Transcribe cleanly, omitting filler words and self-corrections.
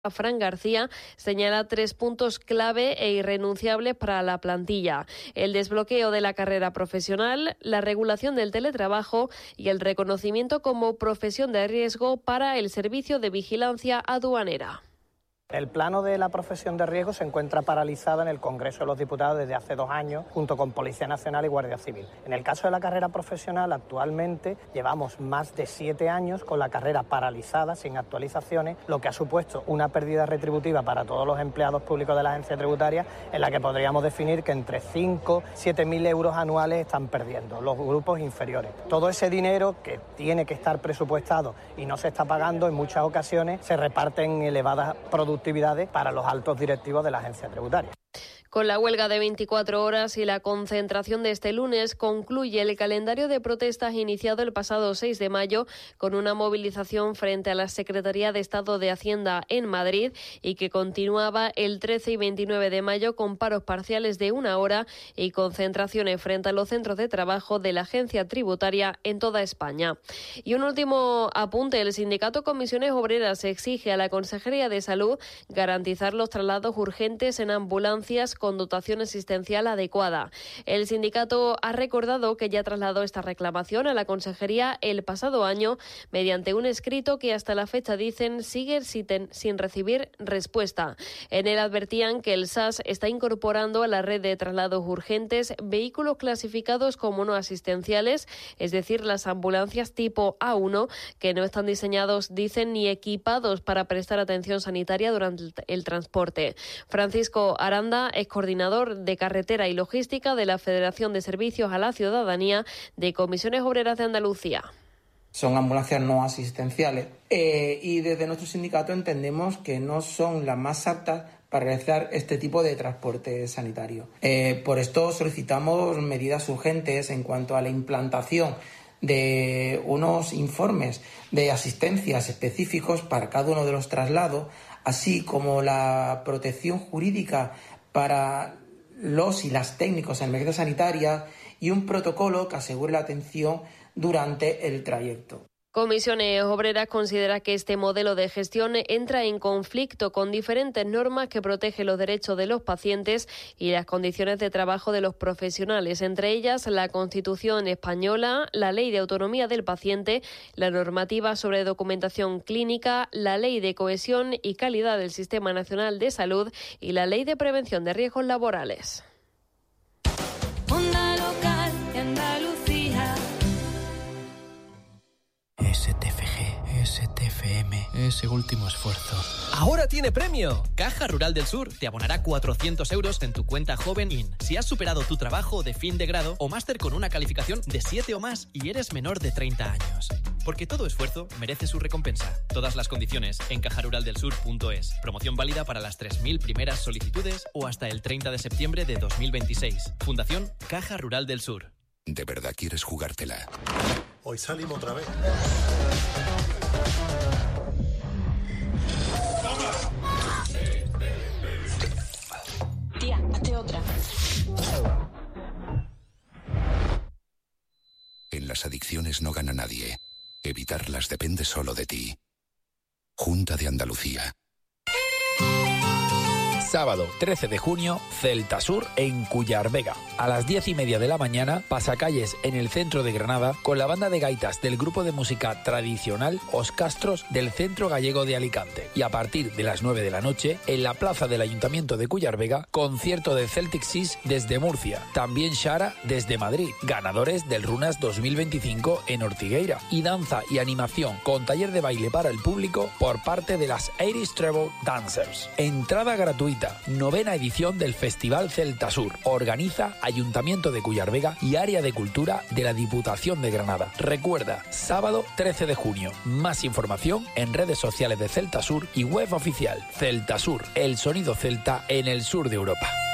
Fran García señala 3 puntos clave e irrenunciables para la plantilla: el desbloqueo de la carrera profesional, la regulación del teletrabajo y el reconocimiento como profesión de riesgo para el servicio de vigilancia aduanera. El plano de la profesión de riesgo se encuentra paralizado en el Congreso de los Diputados desde hace 2 años, junto con Policía Nacional y Guardia Civil. En el caso de la carrera profesional, actualmente llevamos más de 7 años con la carrera paralizada, sin actualizaciones, lo que ha supuesto una pérdida retributiva para todos los empleados públicos de la agencia tributaria, en la que podríamos definir que entre 5 y 7.000 euros anuales están perdiendo los grupos inferiores. Todo ese dinero que tiene que estar presupuestado y no se está pagando, en muchas ocasiones se reparte en elevadas productividades para los altos directivos de la agencia tributaria. Con la huelga de 24 horas y la concentración de este lunes, concluye el calendario de protestas iniciado el pasado 6 de mayo con una movilización frente a la Secretaría de Estado de Hacienda en Madrid y que continuaba el 13 y 29 de mayo con paros parciales de 1 hora y concentraciones frente a los centros de trabajo de la agencia tributaria en toda España. Y un último apunte: el sindicato Comisiones Obreras exige a la Consejería de Salud garantizar los traslados urgentes en ambulancias con dotación asistencial adecuada. El sindicato ha recordado que ya trasladó esta reclamación a la Consejería el pasado año mediante un escrito que hasta la fecha, dicen, sigue sin recibir respuesta. En él advertían que el SAS está incorporando a la red de traslados urgentes vehículos clasificados como no asistenciales, es decir, las ambulancias tipo A1, que no están diseñados, dicen, ni equipados para prestar atención sanitaria durante el transporte. Francisco Aranda es coordinador de carretera y logística de la Federación de Servicios a la Ciudadanía de Comisiones Obreras de Andalucía. Son ambulancias no asistenciales y desde nuestro sindicato entendemos que no son las más aptas para realizar este tipo de transporte sanitario. Por esto solicitamos medidas urgentes en cuanto a la implantación de unos informes de asistencias específicos para cada uno de los traslados, así como la protección jurídica para los y las técnicos en emergencia sanitaria y un protocolo que asegure la atención durante el trayecto. Comisiones Obreras considera que este modelo de gestión entra en conflicto con diferentes normas que protegen los derechos de los pacientes y las condiciones de trabajo de los profesionales, entre ellas la Constitución española, la Ley de Autonomía del Paciente, la normativa sobre documentación clínica, la Ley de Cohesión y Calidad del Sistema Nacional de Salud y la Ley de Prevención de Riesgos Laborales. Onda local de Andalucía. STFG, STFM, ese último esfuerzo. ¡Ahora tiene premio! Caja Rural del Sur te abonará 400 euros en tu cuenta Joven IN si has superado tu trabajo de fin de grado o máster con una calificación de 7 o más y eres menor de 30 años. Porque todo esfuerzo merece su recompensa. Todas las condiciones en cajaruraldelsur.es. Promoción válida para las 3.000 primeras solicitudes o hasta el 30 de septiembre de 2026. Fundación Caja Rural del Sur. ¿De verdad quieres jugártela? Hoy salimos otra vez. Tía, hazte otra. En las adicciones no gana nadie. Evitarlas depende solo de ti. Junta de Andalucía. Sábado 13 de junio, Celta Sur en Cuyar-Vega. A las 10:30 de la mañana, pasacalles en el centro de Granada con la banda de gaitas del grupo de música tradicional Os Castros del Centro Gallego de Alicante. Y a partir de las 9 de la noche, en la plaza del Ayuntamiento de Cuyar-Vega, concierto de Celtic Seas desde Murcia. También Shara desde Madrid, ganadores del Runas 2025 en Ortigueira. Y danza y animación con taller de baile para el público por parte de las Irish Treble Dancers. Entrada gratuita. 9ª edición del Festival Celta Sur. Organiza Ayuntamiento de Cuyar-Vega y Área de Cultura de la Diputación de Granada. Recuerda, sábado 13 de junio. Más información en redes sociales de Celta Sur y web oficial. Celta Sur, el sonido celta en el sur de Europa.